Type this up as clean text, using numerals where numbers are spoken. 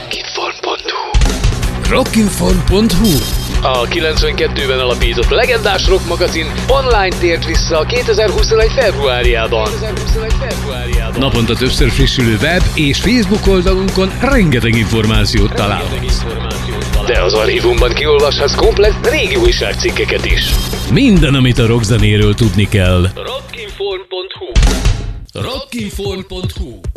Rockinform.hu. A 92-ben alapított legendás rock magazin online tért vissza 2021. februárjában. Naponta többször frissülő web és Facebook oldalunkon rengeteg információt találhatsz. De az archívumban kiolvashatsz komplett régi újságcikkeket is. Minden, amit a rockzenéről tudni kell. Rockinform.hu. Rockinform.hu